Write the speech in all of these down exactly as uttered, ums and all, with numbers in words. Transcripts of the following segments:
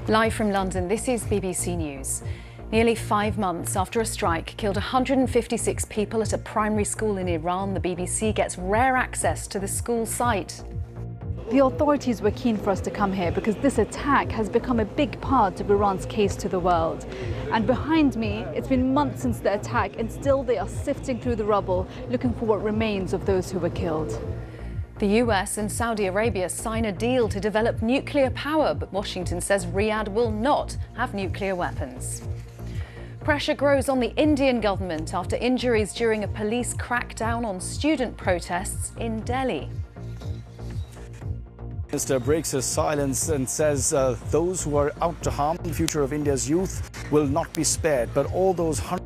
Live from London, this is B B C News. Nearly five months after a strike killed one hundred fifty-six people at a primary school in Iran, the B B C gets rare access to the school site. The authorities were keen for us to come here because this attack has become a big part of Iran's case to the world. And behind me, it's been months since the attack, and still they are sifting through the rubble, looking for what remains of those who were killed. The U S and Saudi Arabia sign a deal to develop nuclear power, but Washington says Riyadh will not have nuclear weapons. Pressure grows on the Indian government after injuries during a police crackdown on student protests in Delhi. The Minister breaks his silence and says uh, those who are out to harm the future of India's youth will not be spared, but all those hundreds.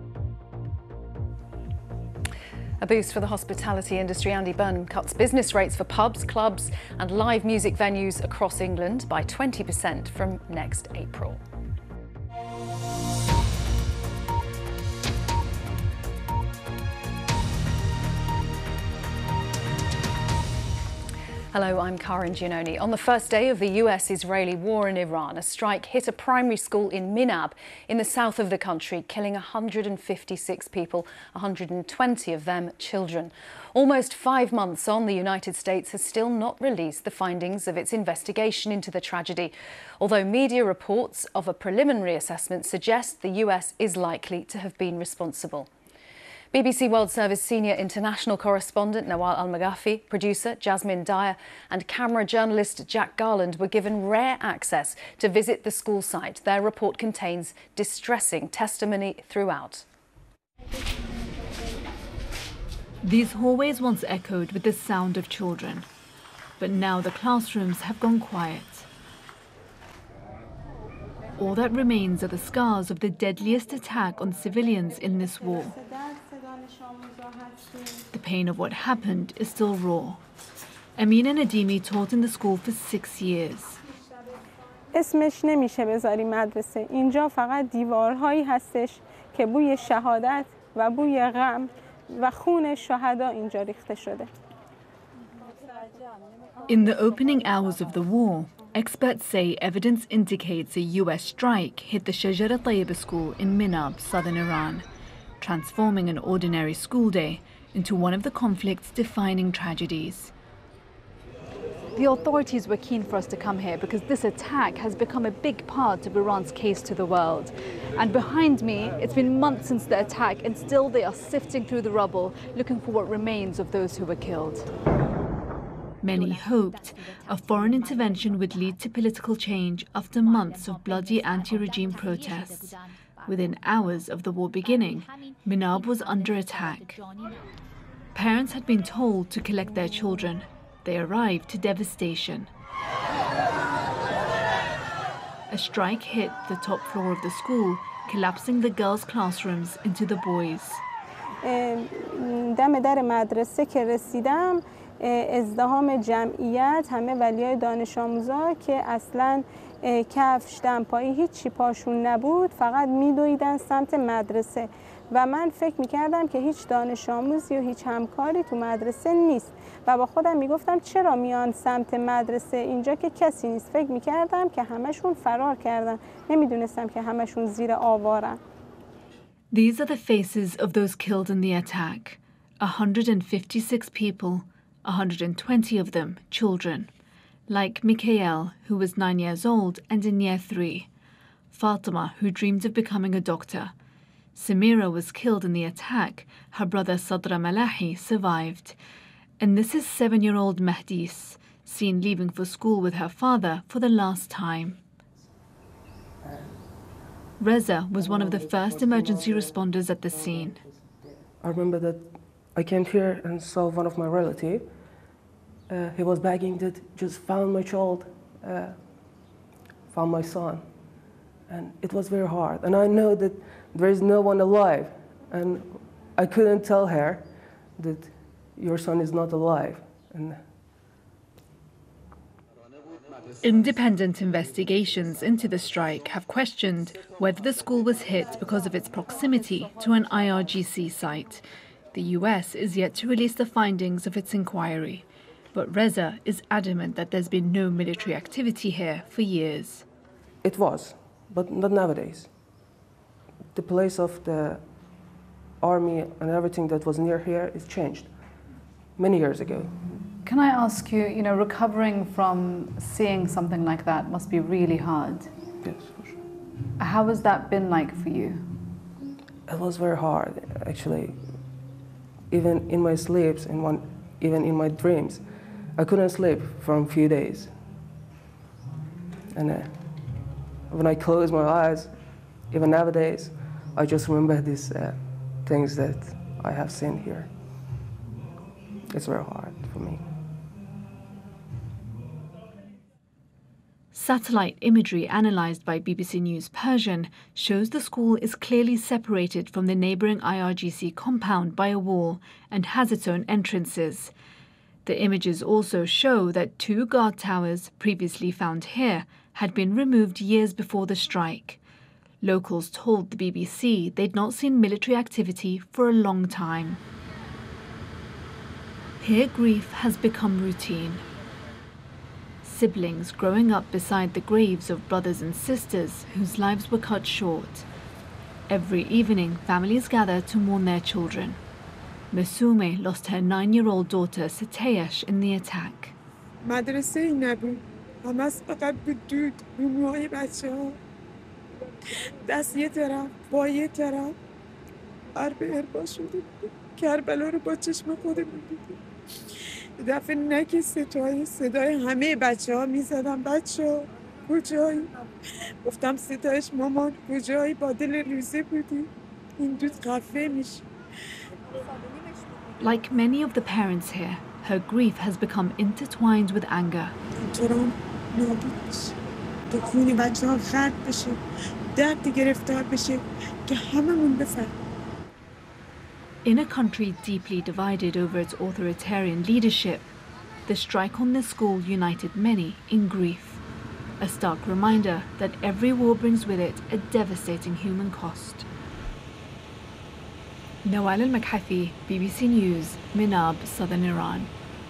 A boost for the hospitality industry. Andy Burnham cuts business rates for pubs, clubs and live music venues across England by twenty percent from next April. Hello, I'm Karin Giannoni. On the first day of the U S-Israeli war in Iran, a strike hit a primary school in Minab in the south of the country, killing one hundred fifty-six people, one hundred twenty of them children. Almost five months on, the United States has still not released the findings of its investigation into the tragedy, although media reports of a preliminary assessment suggest the U S is likely to have been responsible. B B C World Service senior international correspondent Nawal Al-Maghafi, producer Jasmine Dyer and camera journalist Jack Garland were given rare access to visit the school site. Their report contains distressing testimony throughout. These hallways once echoed with the sound of children, but now the classrooms have gone quiet. All that remains are the scars of the deadliest attack on civilians in this war. The pain of what happened is still raw. Amina Nadimi taught in the school for six years. اسمش نمیشه بذاری مدرسه. اینجا فقط دیوارهایی هستش که بوی شهادت و بوی غم و خون شهدا اینجا ریخته شده. In the opening hours of the war, experts say evidence indicates a U S strike hit the Shajara Tayyiba school in Minab, southern Iran, transforming an ordinary school day into one of the conflict's defining tragedies. The authorities were keen for us to come here because this attack has become a big part of Iran's case to the world. And behind me, it's been months since the attack, and still they are sifting through the rubble, looking for what remains of those who were killed. Many hoped a foreign intervention would lead to political change after months of bloody anti-regime protests. Within hours of the war beginning, Minab was under attack. Parents had been told to collect their children. They arrived to devastation. A strike hit the top floor of the school, collapsing the girls' classrooms into the boys'. دم در مدرسه که رسیدم ازدحام جمعیت همه ولیای دانش آموزا که اصلاً کفش دمپایی هیچی پاشون نبود فقط میدویدن سمت مدرسه و من فکر میکردم که هیچ دانش آموزی و هیچ همکاری تو مدرسه نیست و با خودم میگفتم چرا میان سمت مدرسه اینجا که کسی نیست. فکر میکردم که همشون فرار کردن، نمیدونستم که همشون زیر آوارن. These are the faces of those killed in the attack. one hundred fifty-six people, one hundred twenty of them children. Like Mikhail, who was nine years old and in year three. Fatima, who dreamed of becoming a doctor. Samira was killed in the attack. Her brother Sadra Malahi survived. And this is seven-year-old Mahdis, seen leaving for school with her father for the last time. Reza was one of the first emergency responders at the scene. I remember that I came here and saw one of my relatives. Uh, he was begging that just found my child, uh, found my son. And it was very hard. And I know that there is no one alive. And I couldn't tell her that your son is not alive. And Independent investigations into the strike have questioned whether the school was hit because of its proximity to an I R G C site. The U S is yet to release the findings of its inquiry. But Reza is adamant that there's been no military activity here for years. It was, but not nowadays. The place of the army and everything that was near here is changed many years ago. Can I ask you, you know, recovering from seeing something like that must be really hard. Yes, for sure. How has that been like for you? It was very hard, actually. Even in my sleeps, in one, even in my dreams, I couldn't sleep for a few days. And uh, when I close my eyes, even nowadays, I just remember these uh, things that I have seen here. It's very hard for me. Satellite imagery analysed by B B C News Persian shows the school is clearly separated from the neighbouring I R G C compound by a wall and has its own entrances. The images also show that two guard towers previously found here had been removed years before the strike. Locals told the B B C they'd not seen military activity for a long time. Here grief has become routine. Siblings growing up beside the graves of brothers and sisters whose lives were cut short. Every evening, families gather to mourn their children. Mesume lost her nine-year-old daughter Sateyesh in the attack. مدرسه نبود. همس فقط بود دود رو موهای بچه ها. دست یه طرف، با یه طرف. حرب اربا شده بود. کربلا رو با چشم خودمون دیدیم. دفعه نک صدای صدای همه بچه ها می زدن بچه ها کجایی؟ گفتم صدایش مامان کجایی با دل ریزه بودی؟ این دود خفه میشه. Like many of the parents here, her grief has become intertwined with anger. اینطورم نابود بشه. تو خونی بچه ها خرد بشه. درد گرفتار بشه که هممون بفهم. In a country deeply divided over its authoritarian leadership, the strike on this school united many in grief. A stark reminder that every war brings with it a devastating human cost. Nawal al-Makhafi, B B C News, Minab, southern Iran.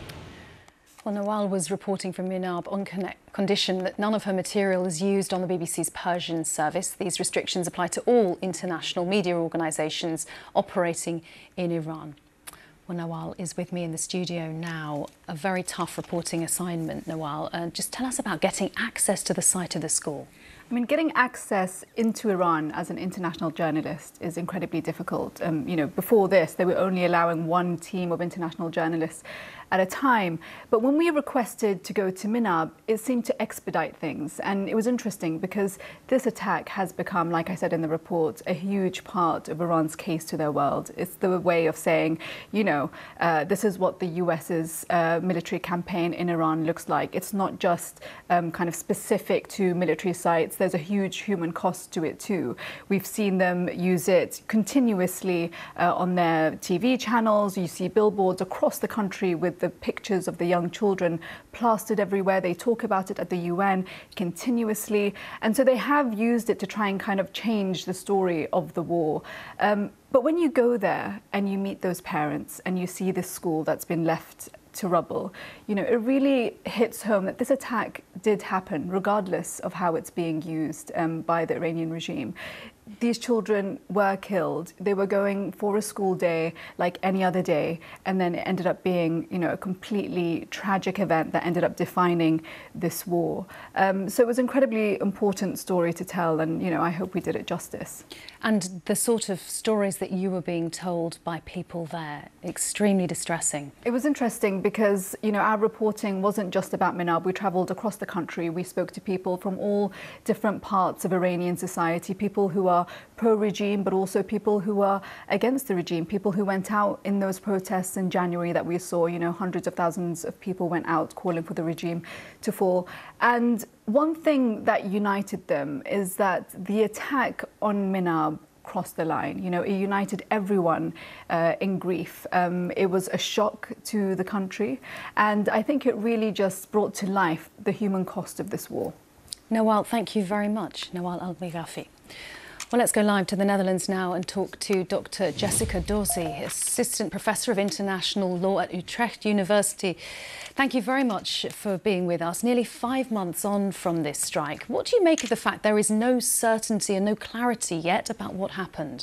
Well, Nawal was reporting from Minab on condition that none of her material is used on the B B C's Persian service. These restrictions apply to all international media organisations operating in Iran. Well, Nawal is with me in the studio now. A very tough reporting assignment, Nawal. Uh, just tell us about getting access to the site of the school. I mean, getting access into Iran as an international journalist is incredibly difficult. Um, you know, before this, they were only allowing one team of international journalists at a time. But when we requested to go to Minab, it seemed to expedite things. And it was interesting because this attack has become, like I said in the report, a huge part of Iran's case to their world. It's the way of saying, you know, uh, this is what the U S's uh, military campaign in Iran looks like. It's not just um, kind of specific to military sites. There's a huge human cost to it too. We've seen them use it continuously uh, on their T V channels. You see billboards across the country with the pictures of the young children plastered everywhere. They talk about it at the U N continuously. And so they have used it to try and kind of change the story of the war. Um, but when you go there and you meet those parents and you see this school that's been left to rubble, you know, it really hits home that this attack did happen regardless of how it's being used um, by the Iranian regime. These children were killed. They were going for a school day like any other day, and then it ended up being, you know, a completely tragic event that ended up defining this war. Um, so it was an incredibly important story to tell, and, you know, I hope we did it justice. And the sort of stories that you were being told by people there, extremely distressing. It was interesting because, you know, our reporting wasn't just about Minab. We travelled across the country. We spoke to people from all different parts of Iranian society, people who are pro-regime, but also people who are against the regime, people who went out in those protests in January that we saw. You know, hundreds of thousands of people went out calling for the regime to fall. And one thing that united them is that the attack on Minab crossed the line. You know, it united everyone uh, in grief. Um, it was a shock to the country, and I think it really just brought to life the human cost of this war. Nawal, thank you very much. Nawal al-Makhafi. Well, let's go live to the Netherlands now and talk to Doctor Jessica Dorsey, Assistant Professor of International Law at Utrecht University. Thank you very much for being with us. Nearly five months on from this strike. What do you make of the fact there is no certainty and no clarity yet about what happened?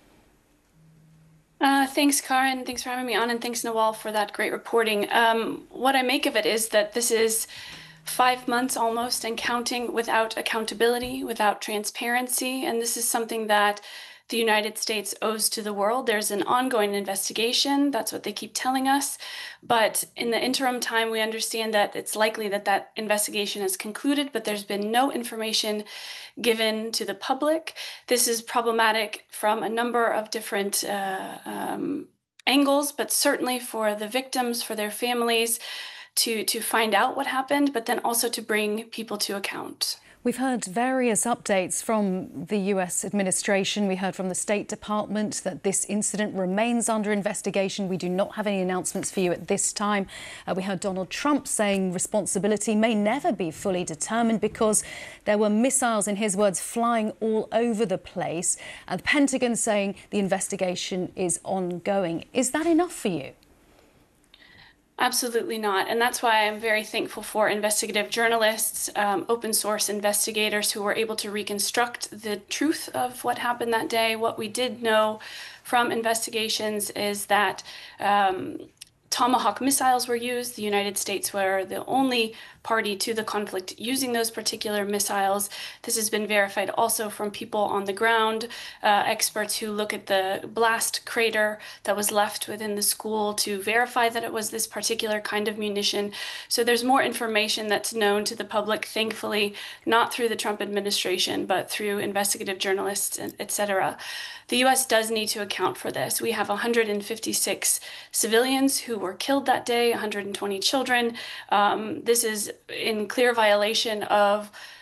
Uh, thanks, Karen. Thanks for having me on, and thanks, Nawal, for that great reporting. Um, what I make of it is that this is five months almost and counting without accountability, without transparency, and this is something that the United States owes to the world. There's an ongoing investigation. That's what they keep telling us. But in the interim time, we understand that it's likely that that investigation has concluded, but there's been no information given to the public. This is problematic from a number of different uh, um, angles, but certainly for the victims, for their families, to, to find out what happened, but then also to bring people to account. We've heard various updates from the U S administration. We heard from the State Department that this incident remains under investigation. We do not have any announcements for you at this time. Uh, we heard Donald Trump saying responsibility may never be fully determined because there were missiles, in his words, flying all over the place. And the Pentagon saying the investigation is ongoing. Is that enough for you? Absolutely not. And that's why I'm very thankful for investigative journalists, um, open source investigators who were able to reconstruct the truth of what happened that day. What we did know from investigations is that um, Tomahawk missiles were used. The United States were the only party to the conflict using those particular missiles. This has been verified also from people on the ground, uh, experts who look at the blast crater that was left within the school to verify that it was this particular kind of munition. So there's more information that's known to the public, thankfully, not through the Trump administration, but through investigative journalists, et cetera. The U S does need to account for this. We have one hundred fifty-six civilians who were killed that day, one hundred twenty children. Um, this is in clear violation of